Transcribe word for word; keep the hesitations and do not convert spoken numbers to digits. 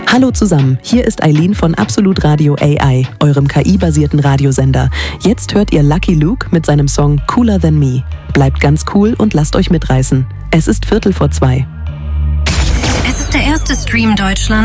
Hallo zusammen, hier ist Eileen von Absolut Radio A I, eurem K I-basierten Radiosender. Jetzt hört ihr Lucky Luke mit seinem Song Cooler Than Me. Bleibt ganz cool und lasst euch mitreißen. Es ist Viertel vor zwei. Es ist der erste Stream Deutschlands